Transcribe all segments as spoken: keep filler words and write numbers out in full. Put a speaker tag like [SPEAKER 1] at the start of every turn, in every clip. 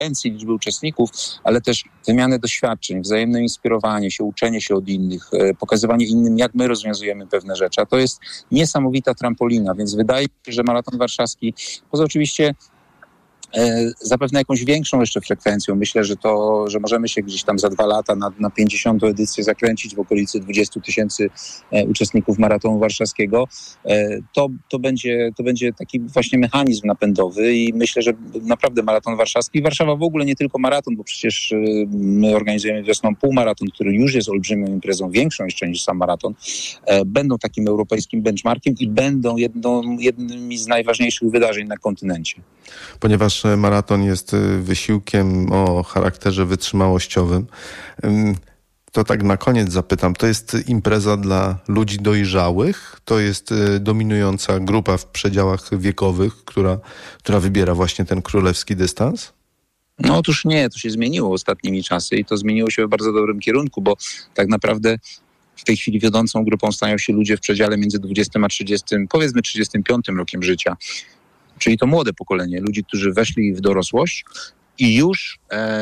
[SPEAKER 1] liczby uczestników, ale też wymianę doświadczeń, wzajemne inspirowanie się, uczenie się od innych, pokazywanie innym, jak my rozwiązujemy pewne rzeczy. A to jest niesamowita trampolina, więc wydaje mi się, że maraton warszawski, poza oczywiście zapewne jakąś większą jeszcze frekwencją. Myślę, że to, że możemy się gdzieś tam za dwa lata na, na pięćdziesiątą edycję zakręcić w okolicy dwudziestu tysięcy uczestników maratonu warszawskiego. To, to, będzie, to będzie taki właśnie mechanizm napędowy i myślę, że naprawdę maraton warszawski, Warszawa w ogóle nie tylko maraton, bo przecież my organizujemy wiosną półmaraton, który już jest olbrzymią imprezą, większą jeszcze niż sam maraton, będą takim europejskim benchmarkiem i będą jedną, jednymi z najważniejszych wydarzeń na kontynencie.
[SPEAKER 2] Ponieważ maraton jest wysiłkiem o charakterze wytrzymałościowym, to tak na koniec zapytam, to jest impreza dla ludzi dojrzałych? To jest dominująca grupa w przedziałach wiekowych, która, która wybiera właśnie ten królewski dystans?
[SPEAKER 1] No otóż nie, to się zmieniło ostatnimi czasy i to zmieniło się w bardzo dobrym kierunku, bo tak naprawdę w tej chwili wiodącą grupą stają się ludzie w przedziale między dwudziestym a trzydziestym, powiedzmy trzydziestym piątym rokiem życia. Czyli to młode pokolenie, ludzi, którzy weszli w dorosłość i już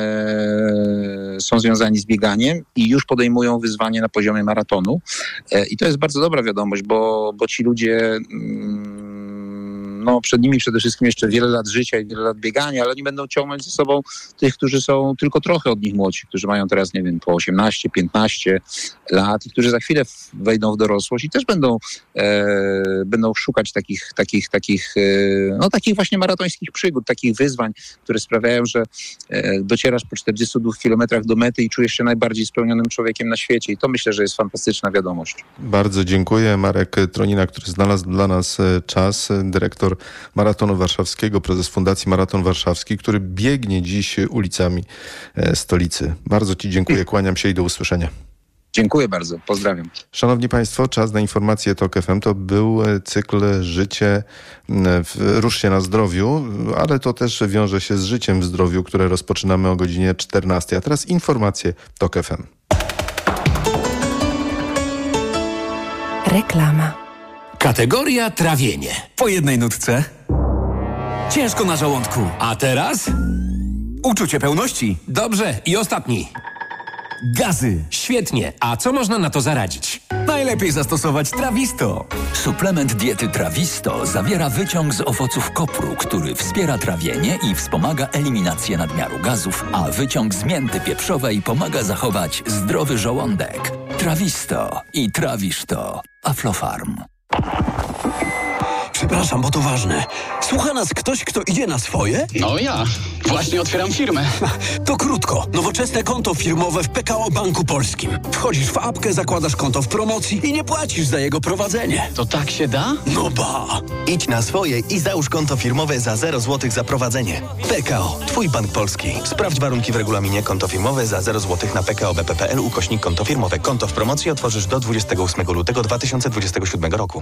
[SPEAKER 1] e, są związani z bieganiem i już podejmują wyzwanie na poziomie maratonu. E, I to jest bardzo dobra wiadomość, bo, bo ci ludzie... Mm, no, przed nimi przede wszystkim jeszcze wiele lat życia i wiele lat biegania, ale oni będą ciągnąć ze sobą tych, którzy są tylko trochę od nich młodsi, którzy mają teraz, nie wiem, po osiemnaście, piętnaście lat i którzy za chwilę wejdą w dorosłość i też będą, e, będą szukać takich, takich, takich, e, no, takich właśnie maratońskich przygód, takich wyzwań, które sprawiają, że e, docierasz po czterdziestu dwóch kilometrach do mety i czujesz się najbardziej spełnionym człowiekiem na świecie. I to myślę, że jest fantastyczna wiadomość.
[SPEAKER 2] Bardzo dziękuję. Marek Tronina, który znalazł dla nas czas, dyrektor Maratonu Warszawskiego, prezes Fundacji Maraton Warszawski, który biegnie dziś ulicami stolicy. Bardzo Ci dziękuję, kłaniam się i do usłyszenia.
[SPEAKER 1] Dziękuję bardzo, pozdrawiam.
[SPEAKER 2] Szanowni Państwo, czas na informacje Tok F M. To był cykl Życie, Rusz się na zdrowiu, ale to też wiąże się z życiem w zdrowiu, które rozpoczynamy o godzinie czternastej. A teraz informacje Tok F M.
[SPEAKER 3] Reklama.
[SPEAKER 4] Kategoria trawienie. Po jednej nutce. Ciężko na żołądku. A teraz? Uczucie pełności. Dobrze. I ostatni. Gazy. Świetnie. A co można na to zaradzić? Najlepiej zastosować Trawisto.
[SPEAKER 5] Suplement diety Trawisto zawiera wyciąg z owoców kopru, który wspiera trawienie i wspomaga eliminację nadmiaru gazów, a wyciąg z mięty pieprzowej pomaga zachować zdrowy żołądek. Trawisto i trawisz to. Aflofarm.
[SPEAKER 6] Przepraszam, bo to ważne. Słucha nas ktoś, kto idzie na swoje?
[SPEAKER 7] No ja. Właśnie otwieram firmę.
[SPEAKER 6] To krótko. Nowoczesne konto firmowe w P K O Banku Polskim. Wchodzisz w apkę, zakładasz konto w promocji i nie płacisz za jego prowadzenie.
[SPEAKER 7] To tak się da?
[SPEAKER 6] No ba!
[SPEAKER 8] Idź na swoje i załóż konto firmowe za zero złotych za prowadzenie. P K O. Twój bank polski. Sprawdź warunki w regulaminie. Konto firmowe za zero złotych na pkobp.pl ukośnik konto firmowe. Konto w promocji otworzysz do dwudziestego ósmego lutego dwa tysiące dwudziestego siódmego roku.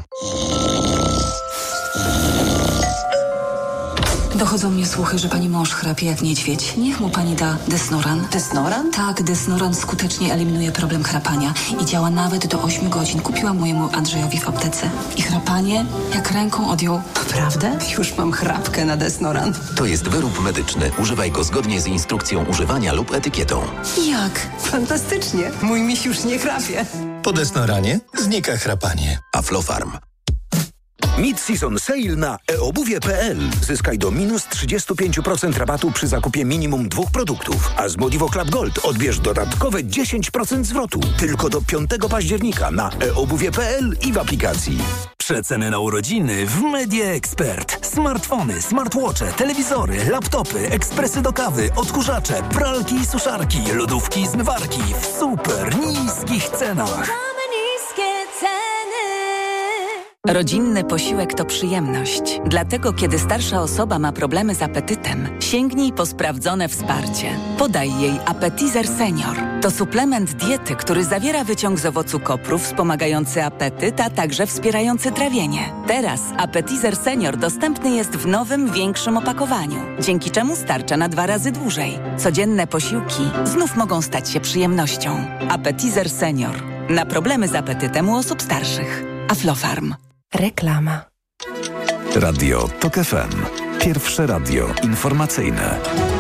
[SPEAKER 9] Dochodzą mnie słuchy, że pani mąż chrapie jak niedźwiedź. Niech mu pani da Desnoran.
[SPEAKER 3] Desnoran?
[SPEAKER 9] Tak, Desnoran skutecznie eliminuje problem chrapania i działa nawet do ośmiu godzin. Kupiłam mojemu Andrzejowi w aptece. I chrapanie jak ręką odjął.
[SPEAKER 3] Naprawdę? Już mam chrapkę na Desnoran.
[SPEAKER 10] To jest wyrób medyczny. Używaj go zgodnie z instrukcją używania lub etykietą.
[SPEAKER 3] Jak? Fantastycznie. Mój miś już nie chrapie.
[SPEAKER 10] Po Desnoranie znika chrapanie. Aflofarm.
[SPEAKER 11] Mid-season sale na e obuwie kropka p l. Zyskaj do minus trzydzieści pięć procent rabatu przy zakupie minimum dwóch produktów. A z Modivo Club Gold odbierz dodatkowe dziesięć procent zwrotu. Tylko do piątego października na e obuwie kropka p l i w aplikacji.
[SPEAKER 4] Przeceny na urodziny w Media Expert. Smartfony, smartwatche, telewizory, laptopy, ekspresy do kawy, odkurzacze, pralki i suszarki, lodówki i zmywarki w super niskich cenach.
[SPEAKER 12] Rodzinny posiłek to przyjemność. Dlatego, kiedy starsza osoba ma problemy z apetytem, sięgnij po sprawdzone wsparcie. Podaj jej Appetizer Senior. To suplement diety, który zawiera wyciąg z owocu kopru wspomagający apetyt, a także wspierający trawienie. Teraz Appetizer Senior dostępny jest w nowym, większym opakowaniu, dzięki czemu starcza na dwa razy dłużej. Codzienne posiłki znów mogą stać się przyjemnością. Appetizer Senior. Na problemy z apetytem u osób starszych. Aflofarm.
[SPEAKER 3] Reklama.
[SPEAKER 11] Radio Tok F M. Pierwsze radio informacyjne.